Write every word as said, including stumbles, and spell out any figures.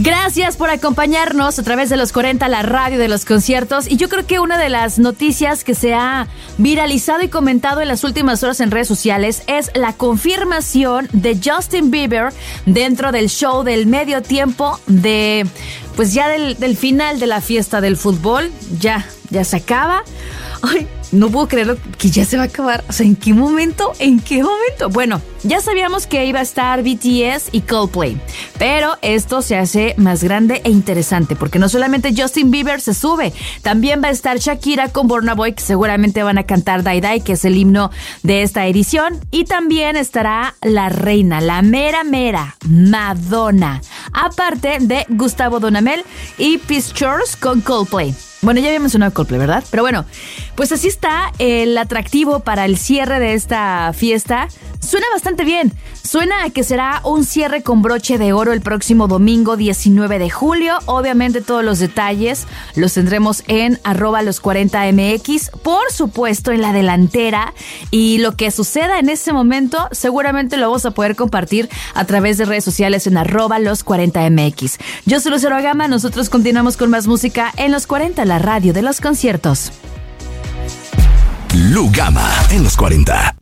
Gracias por acompañarnos a través de los cuarenta, la radio de los conciertos. Y yo creo que una de las noticias que se ha viralizado y comentado en las últimas horas en redes sociales es la confirmación de Justin Bieber dentro del show del medio tiempo de, pues ya del, del final de la fiesta del fútbol. Ya, ya se acaba. Ay, no puedo creerlo que ya se va a acabar. O sea, ¿en qué momento? ¿En qué momento? Bueno, ya sabíamos que iba a estar B T S y Coldplay, pero esto se hace más grande e interesante porque no solamente Justin Bieber se sube, también va a estar Shakira con Burna Boy, que seguramente van a cantar Die Die, que es el himno de esta edición, y también estará la reina, la mera mera, Madonna, aparte de Gustavo Dudamel y Peace Church con Coldplay. Bueno, ya había mencionado Coldplay, ¿verdad? Pero bueno, pues así está el atractivo para el cierre de esta fiesta. Suena bastante bien. Suena a que será un cierre con broche de oro el próximo domingo diecinueve de julio. Obviamente todos los detalles los tendremos en arroba los cuarenta M X, por supuesto en la delantera. Y lo que suceda en ese momento seguramente lo vamos a poder compartir a través de redes sociales en arroba los cuarenta M X. Yo soy Lucero Gama, nosotros continuamos con más música en los cuarenta, la radio de los conciertos. Lu Gama en los cuarenta.